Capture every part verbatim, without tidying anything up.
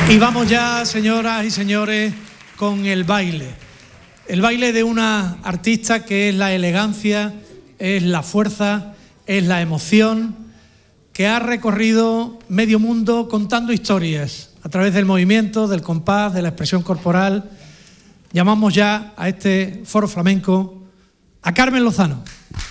Y vamos ya, señoras y señores, con el baile. El baile de una artista que es la elegancia, es la fuerza, es la emoción, que ha recorrido medio mundo contando historias a través del movimiento, del compás, de la expresión corporal. Llamamos ya a este foro flamenco a Carmen Lozano.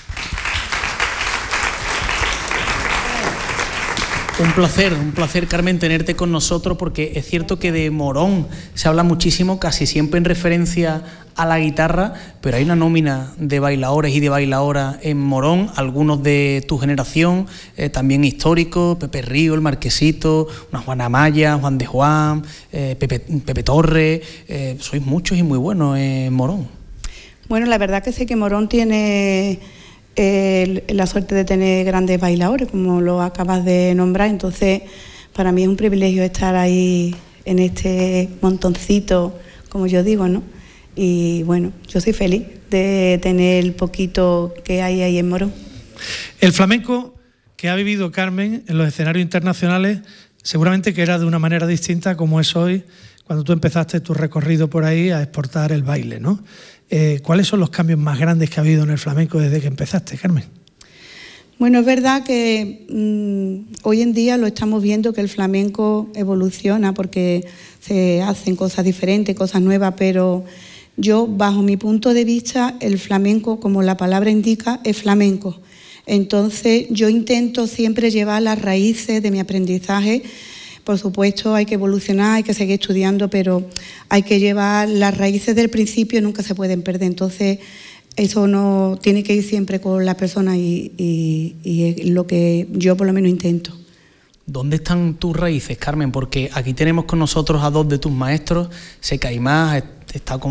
Un placer, un placer, Carmen, tenerte con nosotros, porque es cierto que de Morón se habla muchísimo, casi siempre en referencia a la guitarra, pero hay una nómina de bailadores y de bailadoras en Morón, algunos de tu generación, eh, también históricos, Pepe Río, el Marquesito, una Juana Maya, Juan de Juan, eh, Pepe, Pepe Torres, eh, sois muchos y muy buenos en Morón. Bueno, la verdad que sé que Morón tiene Eh, la suerte de tener grandes bailadores, como lo acabas de nombrar, entonces para mí es un privilegio estar ahí en este montoncito, como yo digo, ¿no? Y bueno, yo soy feliz de tener el poquito que hay ahí en Morón. El flamenco que ha vivido Carmen en los escenarios internacionales seguramente que era de una manera distinta como es hoy, cuando tú empezaste tu recorrido por ahí a exportar el baile, ¿no? Eh, ¿Cuáles son los cambios más grandes que ha habido en el flamenco desde que empezaste, Carmen? Bueno, es verdad que mmm, hoy en día lo estamos viendo, que el flamenco evoluciona porque se hacen cosas diferentes, cosas nuevas, pero yo, bajo mi punto de vista, el flamenco, como la palabra indica, es flamenco. Entonces yo intento siempre llevar las raíces de mi aprendizaje. Por supuesto hay que evolucionar, hay que seguir estudiando, pero hay que llevar las raíces del principio, nunca se pueden perder. Entonces eso no tiene que ir siempre con la persona y, y, y es lo que yo por lo menos intento. ¿Dónde están tus raíces, Carmen? Porque aquí tenemos con nosotros a dos de tus maestros, sé que hay más, está con